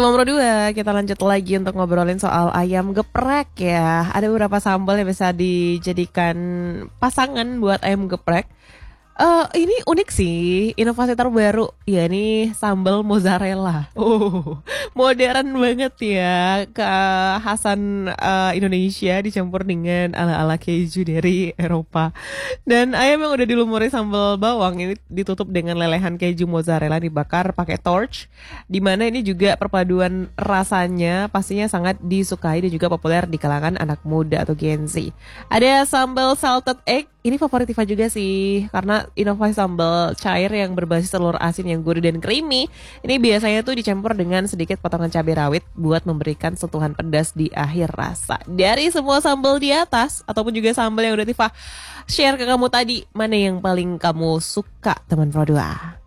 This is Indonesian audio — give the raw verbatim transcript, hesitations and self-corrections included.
Teman berdua, kita lanjut lagi untuk ngobrolin soal ayam geprek ya. Ada beberapa sambal yang bisa dijadikan pasangan buat ayam geprek. Eh ini unik sih, inovasi terbaru. Ya ini sambal mozzarella. Oh, modern banget ya. Kekhasan eh, Indonesia dicampur dengan ala-ala keju dari Eropa. Dan ayam yang udah dilumuri sambal bawang ini ditutup dengan lelehan keju mozzarella dibakar pakai torch. Dimana ini juga perpaduan rasanya pastinya sangat disukai dan juga populer di kalangan anak muda atau Gen Z. Ada sambal salted egg. Ini favorit Tifa juga sih, karena inovasi sambal cair yang berbasis telur asin yang gurih dan creamy. Ini biasanya tuh dicampur dengan sedikit potongan cabai rawit buat memberikan sentuhan pedas di akhir rasa. Dari semua sambal di atas, ataupun juga sambal yang udah Tifa share ke kamu tadi, mana yang paling kamu suka, teman Pro dua?